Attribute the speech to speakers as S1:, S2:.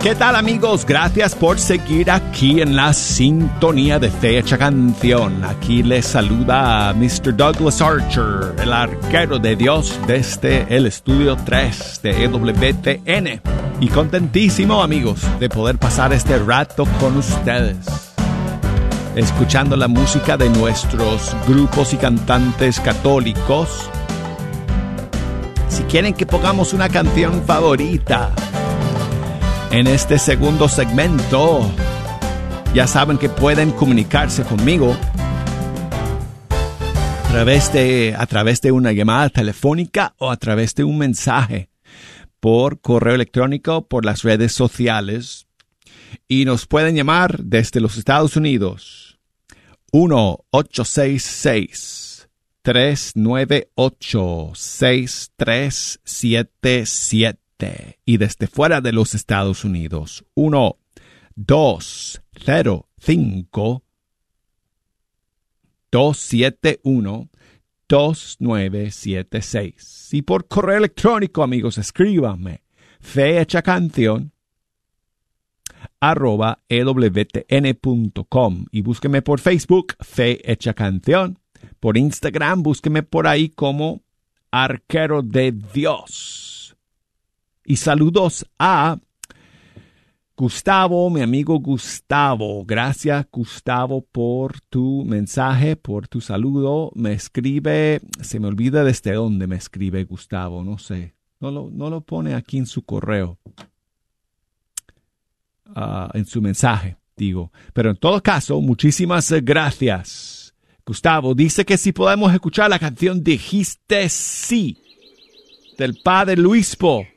S1: ¿Qué tal, amigos? Gracias por seguir aquí en la sintonía de Fecha Canción. Aquí les saluda a Mr. Douglas Archer, el arquero de Dios, desde el estudio 3 de EWTN. Y contentísimo, amigos, de poder pasar este rato con ustedes, escuchando la música de nuestros grupos y cantantes católicos. Si quieren que pongamos una canción favorita en este segundo segmento, ya saben que pueden comunicarse conmigo a través de una llamada telefónica o a través de un mensaje por correo electrónico, por las redes sociales. Y nos pueden llamar desde los Estados Unidos. 1-866-398-6377. Y desde fuera de los Estados Unidos, 1-205-271-2976. Y por correo electrónico, amigos, escríbanme fehechacanción@ewtn.com y búsquenme por Facebook, Fe Hecha Canción. Por Instagram, búsquenme por ahí como Arquero de Dios. Y saludos a Gustavo, mi amigo Gustavo. Gracias, Gustavo, por tu mensaje, por tu saludo. Me escribe, se me olvida desde dónde me escribe Gustavo, no sé. No lo pone aquí en su correo, en su mensaje, digo. Pero en todo caso, muchísimas gracias. Gustavo dice que si podemos escuchar la canción Dijiste Sí, del padre Luispo.